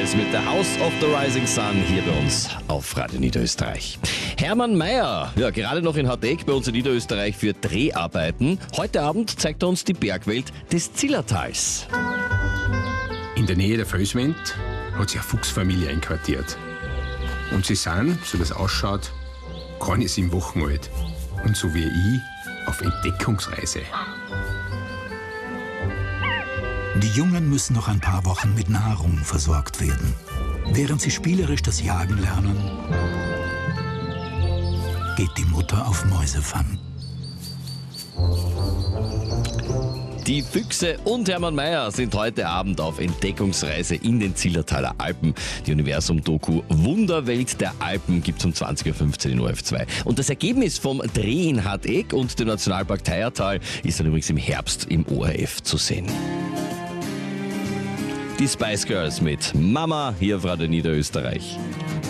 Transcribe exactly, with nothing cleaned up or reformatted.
Gomez mit The House of the Rising Sun hier bei uns auf Radio Niederösterreich. Hermann Mayer, ja, gerade noch in Hardeck bei uns in Niederösterreich für Dreharbeiten. Heute Abend zeigt er uns die Bergwelt des Zillertals. In der Nähe der Felswand hat sich eine Fuchsfamilie einquartiert. Und sie sind, so das ausschaut, keine sieben Wochen alt. Und so wie ich, auf Entdeckungsreise. Die Jungen müssen noch ein paar Wochen mit Nahrung versorgt werden. Während sie spielerisch das Jagen lernen, geht die Mutter auf Mäusefang. Die Füchse und Hermann Mayer sind heute Abend auf Entdeckungsreise in den Zillertaler Alpen. Die Universum-Doku Wunderwelt der Alpen gibt es um zwanzig Uhr fünfzehn in O R F zwei. Und das Ergebnis vom Dreh in Hardeck und dem Nationalpark Teiertal ist dann übrigens im Herbst im O R F zu sehen. Die Spice Girls mit Mama hier auf Radio Niederösterreich.